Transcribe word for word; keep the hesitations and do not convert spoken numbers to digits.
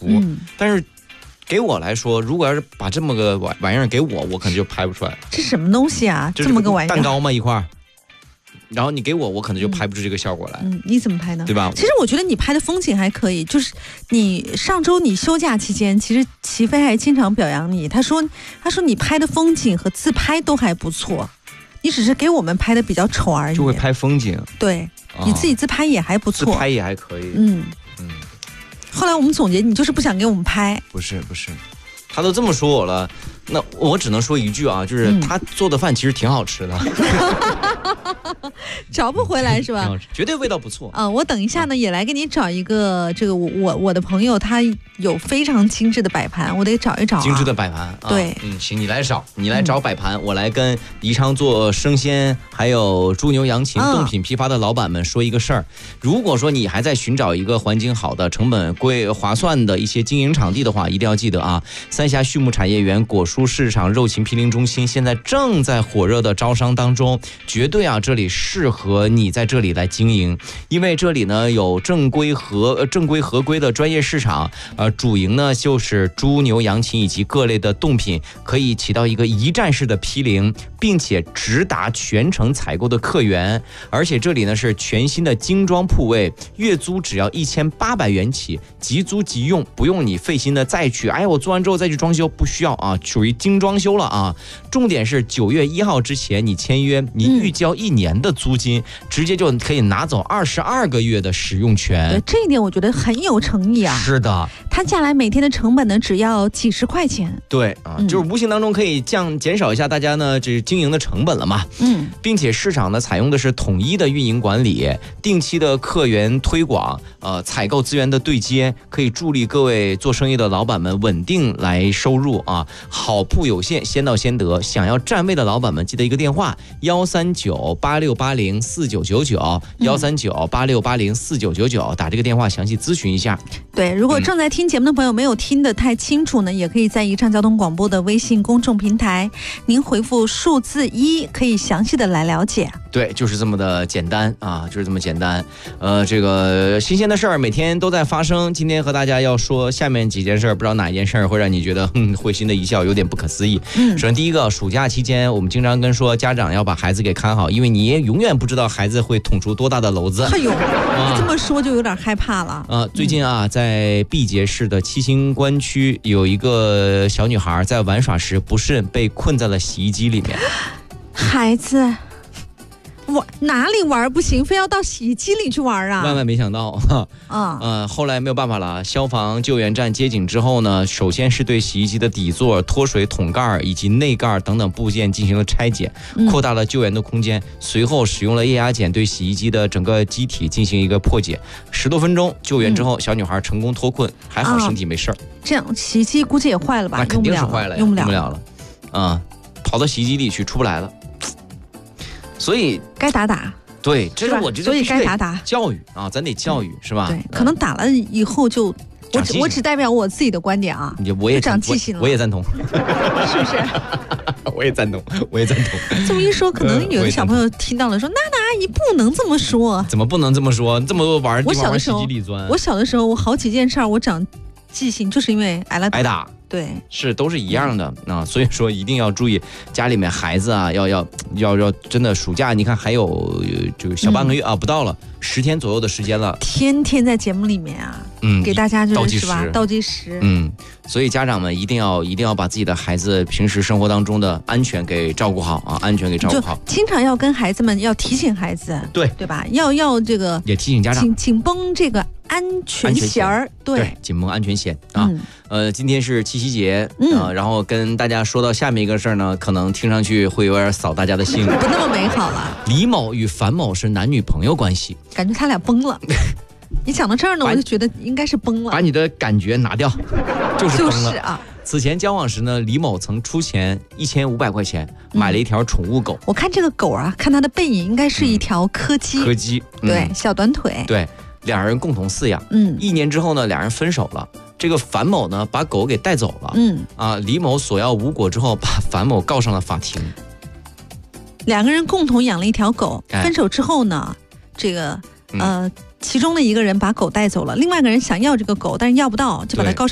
图，嗯、但是给我来说，如果要是把这么个玩玩意儿给我，我可能就拍不出来。 这什么东西啊？ 这么个玩意儿？ 蛋糕吗？一块。然后你给我，我可能就拍不出这个效果来。 嗯，你怎么拍呢？ 对吧？ 其实我觉得你拍的风景还可以，就是你上周你休假期间，其实齐飞还经常表扬你，他说他说你拍的风景和自拍都还不错，你只是给我们拍的比较丑而已。 就会拍风景。 对，哦、你自己自拍也还不错， 自拍也还可以。 嗯嗯。后来我们总结，你就是不想给我们拍。 不是不是，他都这么说我了。那我只能说一句啊，就是他做的饭其实挺好吃的， 嗯、找不回来是吧？ 绝对味道不错啊、呃！我等一下呢，也来给你找一个这个我我我的朋友，他有非常精致的摆盘，我得找一找、啊。 精致的摆盘，啊、 对， 嗯，行，你来找，你来找摆盘，嗯、我来跟宜昌做生鲜还有猪牛羊禽冻品批发的老板们说一个事儿。嗯、如果说你还在寻找一个环境好的、成本贵、划算的一些经营场地的话，一定要记得啊，三峡畜牧产业园果蔬市场肉禽批零中心现在正在火热的招商当中，绝对啊，这里适合你在这里来经营，因为这里呢有正规合正规合规的专业市场，呃，主营呢就是猪牛羊禽以及各类的冻品，可以起到一个一站式的批零，并且直达全程采购的客源，而且这里呢是全新的精装铺位，月租只要一千八百元起，即租即用，不用你费心的再去，哎，我做完之后再去装修，不需要啊，属于精装修了啊。重点是九月一号之前你签约，你预交一年的租金，嗯、直接就可以拿走二十二个月的使用权。 对，这一点我觉得很有诚意啊。 是的， 它下来每天的成本呢只要几十块钱。 对啊，嗯、就是无形当中可以降减少一下大家呢这经营的成本了嘛。嗯，并且市场呢采用的是统一的运营管理，定期的客源推广，呃，采购资源的对接，可以助力各位做生意的老板们稳定来收入啊。好铺有限，先到先得。想要占位的老板们，记得一个电话：幺三九八六八零四九九九，幺三九八六八零四九九九，打这个电话详细咨询一下。 对，如果正在听节目的朋友没有听得太清楚呢，嗯、也可以在宜昌交通广播的微信公众平台，您回复数字一，可以详细的来了解。 对，就是这么的简单啊，就是这么简单。呃，这个新鲜的事儿每天都在发生。今天和大家要说下面几件事儿，不知道哪一件事儿会让你觉得哼会心的一笑，有点不可思议。嗯，首先第一个，暑假期间我们经常跟说家长要把孩子给看好，因为你也永远不知道孩子会捅出多大的篓子。 哎呦，啊、你这么说就有点害怕了。啊、 呃，最近啊，在毕节市的七星关区有一个小女孩在玩耍时不慎被困在了洗衣机里面。 孩子。玩哪里玩不行，非要到洗衣机里去玩啊！ 万万没想到，啊，呃，后来没有办法了，消防救援站接警之后呢，首先是对洗衣机的底座、脱水桶盖以及内盖等等部件进行了拆解，扩大了救援的空间。嗯、随后使用了液压剪对洗衣机的整个机体进行一个破解，十多分钟救援之后，嗯、小女孩成功脱困，还好身体没事儿。 这样洗衣机估计也坏了吧？ 那肯定是坏了， 用不了， 用不了了，啊、嗯，跑到洗衣机里去出不来了。所以该打打， 对，这是我这所以该打打教育啊，咱得教育、嗯、是吧？ 对，可能打了以后就，我只我只代表我自己的观点啊， 我也长记性了， 我也赞同， 是不是？ 我也赞同，我也赞同。 这么一说，可能有的小朋友听到了说，娜娜阿姨不能这么说， 怎么不能这么说？这么多玩我小的时候， 洗衣机里钻， 我小的时候，我好几件事儿我长记性，就是因为挨了挨打。 对， 是都是一样的啊，所以说一定要注意家里面孩子啊，要要要要真的暑假，你看还有就小半个月啊，嗯、不到了十天左右的时间了， 天天在节目里面啊，嗯，给大家就是是吧，倒计时， 嗯，所以家长们一定要一定要把自己的孩子平时生活当中的安全给照顾好啊，安全给照顾好， 经常要跟孩子们要提醒孩子， 对对吧？要要这个也提醒家长紧紧绷这个安全弦儿，对， 紧绷安全弦啊。嗯、呃，今天是七夕节，嗯、呃，然后跟大家说到下面一个事儿呢，可能听上去会有点扫大家的兴， 不那么美好了。 李某与樊某是男女朋友关系， 感觉他俩崩了。你讲到这儿呢，我就觉得应该是崩了。 把你的感觉拿掉，就是崩了。 就是啊。 此前交往时呢，李某曾出钱一千五百块钱买了一条宠物狗。 我看这个狗啊，看它的背影应该是一条柯基。 柯基， 嗯、对，小短腿。 对。两人共同饲养，嗯，一年之后呢，两人分手了。这个樊某呢，把狗给带走了，嗯，啊，李某索要无果之后，把樊某告上了法庭。 两个人共同养了一条狗，哎、分手之后呢，这个呃，嗯、其中的一个人把狗带走了，另外一个人想要这个狗，但是要不到，就把它告上。